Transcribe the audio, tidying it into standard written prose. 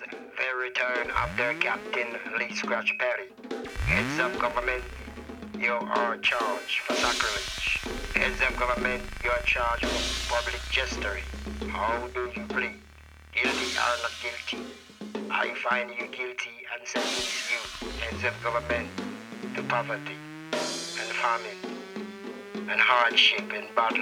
the return of their captain Lee Scratch Perry. Heads of government, you are charged for sacrilege. Heads of government, you are charged for public jesterly. How do you plead? Guilty or not guilty? I find you guilty and sentence you, heads of government, to poverty and famine and hardship and bad